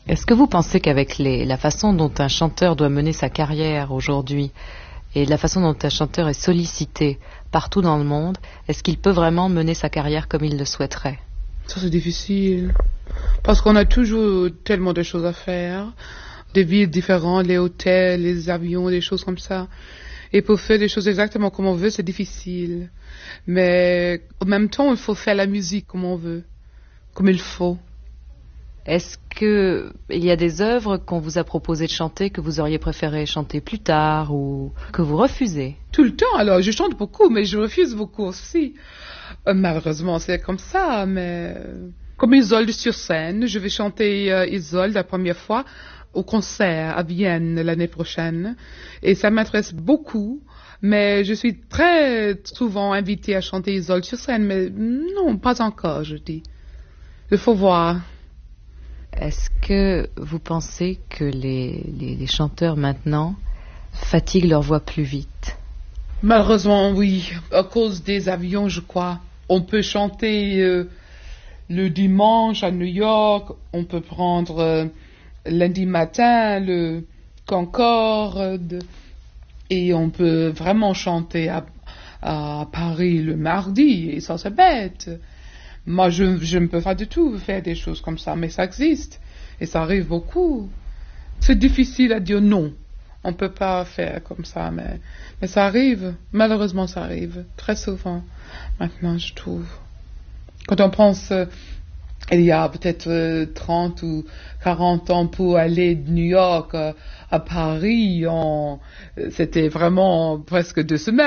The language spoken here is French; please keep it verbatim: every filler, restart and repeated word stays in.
Est-ce que vous pensez qu'avec les, la façon dont un chanteur doit mener sa carrière aujourd'hui et la façon dont un chanteur est sollicité partout dans le monde, est-ce qu'il peut vraiment mener sa carrière comme il le souhaiterait? Ça, c'est difficile. Parce qu'on a toujours tellement de choses à faire. Des villes différentes, les hôtels, les avions, des choses comme ça. Et pour faire des choses exactement comme on veut, c'est difficile. Mais en même temps, il faut faire la musique comme on veut, comme il faut. Est-ce qu'il y a des œuvres qu'on vous a proposé de chanter que vous auriez préféré chanter plus tard ou que vous refusez? Tout le temps, alors je chante beaucoup, mais je refuse beaucoup aussi. Euh, malheureusement, c'est comme ça, mais... Comme Isolde sur scène, je vais chanter euh, Isolde la première fois au concert à Vienne l'année prochaine. Et ça m'intéresse beaucoup, mais je suis très souvent invitée à chanter Isolde sur scène, mais non, pas encore, je dis. Il faut voir. Est-ce que vous pensez que les, les, les chanteurs maintenant fatiguent leur voix plus vite? Malheureusement, oui. À cause des avions, je crois. On peut chanter euh, le dimanche à New York, on peut prendre euh, lundi matin le Concorde et on peut vraiment chanter à, à Paris le mardi, et ça c'est bête. Moi, je, je ne peux pas du tout faire des choses comme ça, mais ça existe. Et ça arrive beaucoup. C'est difficile à dire non. On ne peut pas faire comme ça, mais, mais ça arrive. Malheureusement, ça arrive. Très souvent, maintenant, je trouve. Quand on pense, euh, il y a peut-être euh, trente ou quarante ans pour aller de New York euh, à Paris, on, c'était vraiment presque deux semaines.